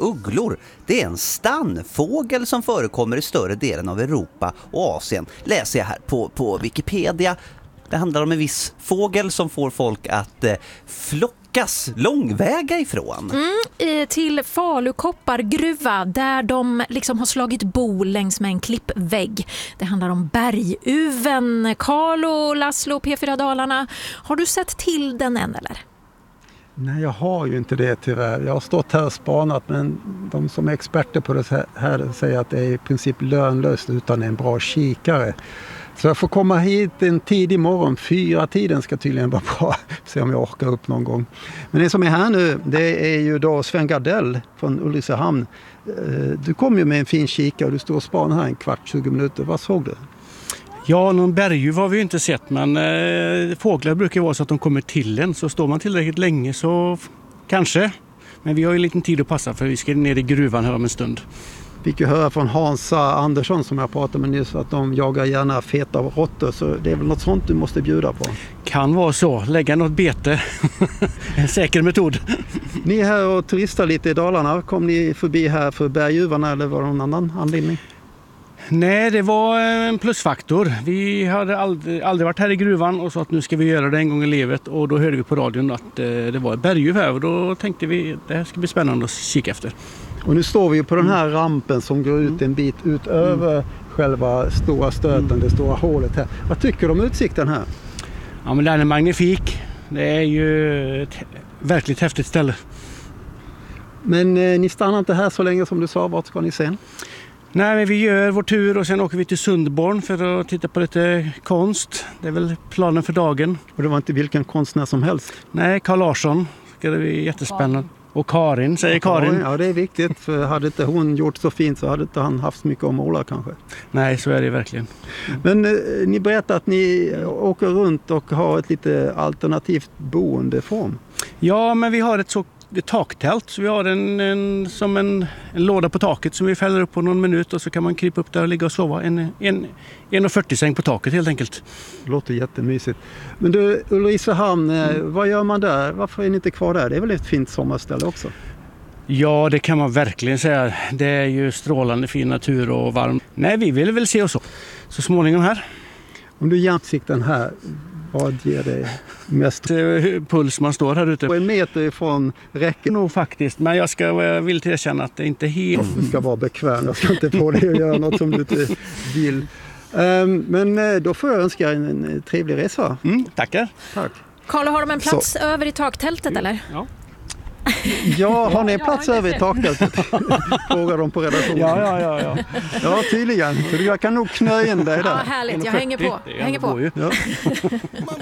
ugglor. Det är en stannfågel som förekommer i större delen av Europa och Asien. Läser jag här på Wikipedia. Det handlar om en viss fågel som får folk att flockas långväga ifrån. Till Falukoppargruva där de liksom har slagit bo längs med en klippvägg. Det handlar om berguven. Carlo, Laszlo, P4 Dalarna. Har du sett till den än eller? Nej, jag har ju inte det tyvärr. Jag har stått här och spanat, men de som är experter på det här säger att det är i princip lönlöst utan en bra kikare. Så jag får komma hit en tidig morgon, 4-tiden ska tydligen vara bra. Se om jag orkar upp någon gång. Men det som är här nu, det är ju då Sven Gardell från Ulricehamn. Du kom ju med en fin kikare och du står och spanar här en kvart, 20 minuter. Vad såg du? Ja, någon berguv har vi ju inte sett, men fåglar brukar vara så att de kommer till en. Så står man tillräckligt länge så kanske. Men vi har ju en liten tid att passa för vi ska ner i gruvan här om en stund. Fick ju höra från Hansa Andersson som jag pratade med nyss att de jagar gärna feta råttor, så det är väl något sånt du måste bjuda på. Kan vara så, lägga något bete. En säker metod. Ni är här och turistar lite i Dalarna. Kom ni förbi här för berguvarna eller var det någon annan anledning? Nej, det var en plusfaktor. Vi hade aldrig varit här i gruvan och så att nu ska vi göra det en gång i livet. Och då hörde vi på radion att det var ett berguv här och då tänkte vi att det här ska bli spännande att kika efter. Och nu står vi ju på den här rampen som går ut en bit utöver själva stora stöten, det stora hålet här. Vad tycker du om utsikten här? Ja, men den är magnifik. Det är ju ett verkligt häftigt ställe. Men ni stannar inte här så länge som du sa. Vart ska ni sen? Nej, men vi gör vår tur och sen åker vi till Sundborn för att titta på lite konst. Det är väl planen för dagen. Och det var inte vilken konstnär som helst? Nej, Carl Larsson. Det bli jättespännande. Och Karin, säger Karin. Ja, det är viktigt. För hade inte hon gjort så fint så hade inte han haft mycket att måla kanske. Nej, så är det verkligen. Men ni berättar att ni åker runt och har ett lite alternativt boendeform. Ja, men vi har ett taktält. Så vi har en låda på taket som vi fäller upp på någon minut och så kan man krypa upp där och ligga och sova. En 1,40-säng på taket helt enkelt. Det låter jättemysigt. Men du, Ulricehamn, vad gör man där? Varför är ni inte kvar där? Det är väl ett fint sommarställe också? Ja, det kan man verkligen säga. Det är ju strålande fin natur och varm. Nej, vi vill väl se oss så småningom här. Om du jämsikten här, vad ger det mest? Puls man står här ute. Och 1 meter ifrån räcker nog faktiskt, men jag vill erkänna att det inte är helt... Du ska vara bekväm, jag ska inte få dig att göra något som du inte vill. Men då får jag önska en trevlig resa. Tackar. Tack. Carlo, har de en plats över i taktältet eller? Ja. Ja, har ni en plats över i taktältet? Frågar de på redaktionen. Ja. Ja, tydligen. För jag kan nog knö in dig där. Ja, härligt. Jag hänger på. Ja.